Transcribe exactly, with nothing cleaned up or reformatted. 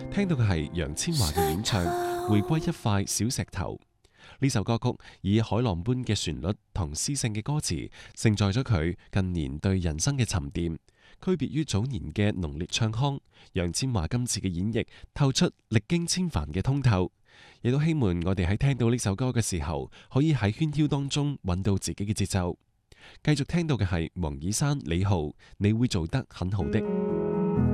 聽到嘅係楊千嬅嘅演唱《回歸一塊小石頭》。呢首歌曲以海浪般嘅旋律同詩性嘅歌詞，承載咗佢近年對人生嘅沉澱。區別於早年嘅濃烈唱腔，楊千嬅今次嘅演繹透出歷經千帆嘅通透，亦都希望我哋喺聽到呢首歌嘅時候，可以喺喧囂當中揾到自己嘅節奏。繼續聽到嘅係黃綺珊、李浩，你會做得很好的。